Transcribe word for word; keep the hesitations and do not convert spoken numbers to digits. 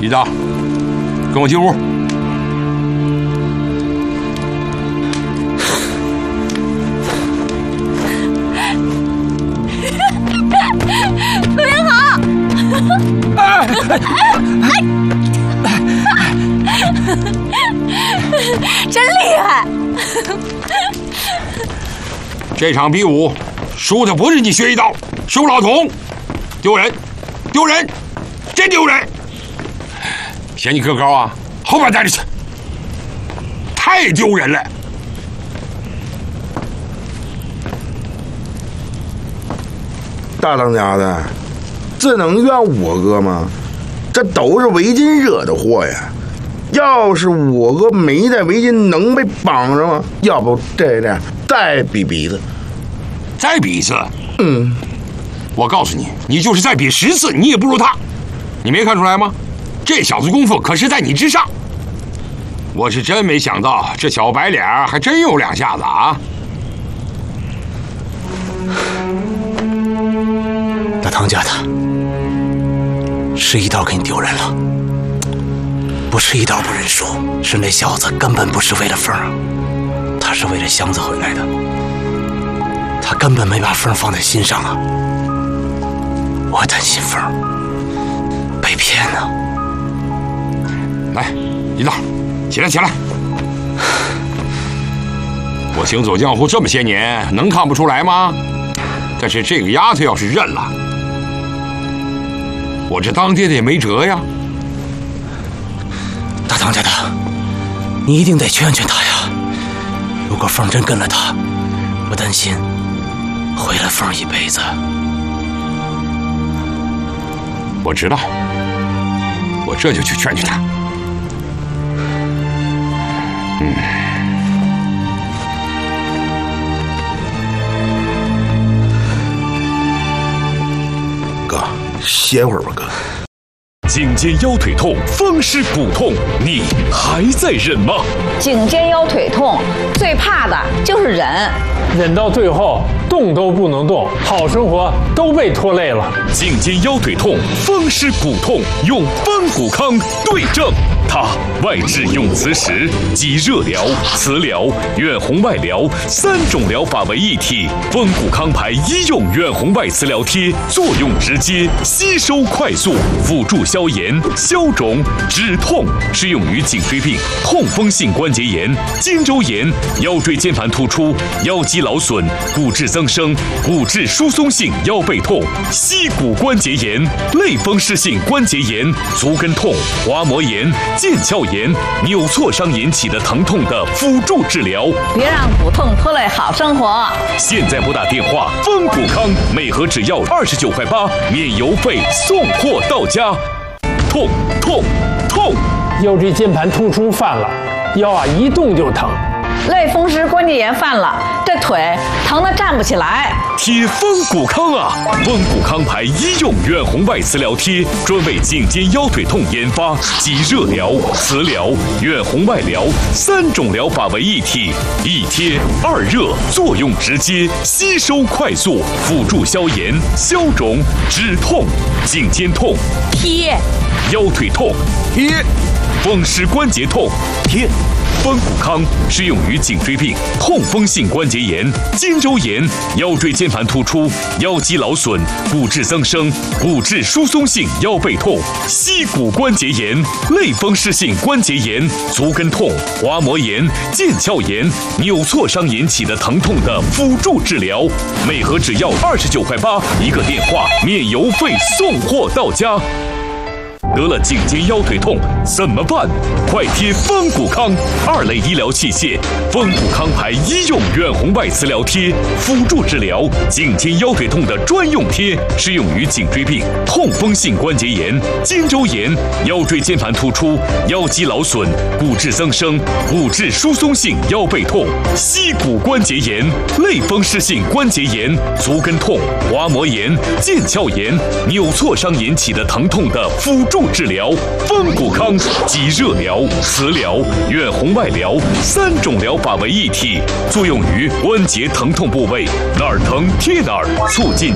李大，跟我进屋。 陆元好。哎真厉害！ 这场比武输的不是你薛一刀，输老童，丢人，丢人，真丢人！嫌你个高啊，后边待着去，太丢人了。 大当家的，这能怨我哥吗？这都是围巾惹的祸呀！要是我哥没戴围巾，能被绑上吗？要不这样再比比子， 再比一次。 嗯， 我告诉你，你就是再比十次，你也不如他。你没看出来吗？这小子功夫可是在你之上。我是真没想到，这小白脸还真有两下子啊！ 大当家的，是一刀给你丢人了。不是一刀不认输，是那小子根本不是为了凤儿，他是为了祥子回来的，他根本没把凤儿放在心上啊！我担心凤儿被骗呢。 来，一道，起来起来！我行走江湖这么些年，能看不出来吗？但是这个丫头要是认了，我这当爹的也没辙呀。 大当家的，你一定得劝劝他呀！如果凤真跟了他，我担心毁了凤一辈子。 我知道，我这就去劝劝他。嗯， 哥，歇会儿吧，哥。 颈肩腰腿痛，风湿骨痛，你还在忍吗？ 颈肩腰腿痛，最怕的就是忍， 忍到最后动都不能动，好生活都被拖累了。 颈肩腰腿痛，风湿骨痛，用风骨康对症。它外治用磁石，集热疗、磁疗、远红外疗三种疗法为一体。风骨康牌医用远红外磁疗贴，作用直接，吸收快速，辅助消炎、消肿、止痛，适用于颈椎病、痛风性关节炎、肩周炎、腰椎间盘突出、腰肌劳损、骨质增生、骨质疏松性腰背痛、膝骨关节炎、类风湿性关节炎、足跟痛、滑膜炎、腱鞘炎、扭挫伤引起的疼痛的辅助治疗。 别让骨痛拖累好生活。 现在拨打电话，风骨康每盒只要二十九块八，免邮费送货到家。痛痛痛！ 腰椎间盘突出犯了，腰啊一动就疼。 类风湿关节炎犯了，这腿疼得站不起来。 贴风骨康啊！风骨康牌医用远红外磁疗贴，专为颈肩腰腿痛研发，集热疗、磁疗、远红外疗三种疗法为一体，一贴二热，作用直接，吸收快速，辅助消炎、消肿、止痛。颈肩痛贴， 腰腿痛贴， 风湿关节痛贴。风骨康适用于颈椎病、痛风性关节炎、肩周炎、腰椎间盘突出、腰肌劳损、骨质增生、骨质疏松性腰背痛、膝骨关节炎、类风湿性关节炎、足跟痛、滑膜炎、腱鞘炎、扭挫伤引起的疼痛的辅助治疗。每盒只要二十九块八，一个电话免邮费送货到家。得了颈肩腰腿痛怎么办？快贴风骨康二类医疗器械，风骨康牌医用远红外磁疗贴，辅助治疗颈肩腰腿痛的专用贴，适用于颈椎病、痛风性关节炎、肩周炎、腰椎间盘突出、腰肌劳损、骨质增生、骨质疏松性腰背痛、膝骨关节炎、类风湿性关节炎、足跟痛、滑膜炎、腱鞘炎、扭挫伤引起的疼痛的辅助治疗。风骨康集热疗、磁疗、远红外疗三种疗法为一体，作用于关节疼痛部位，哪儿疼贴哪儿，促进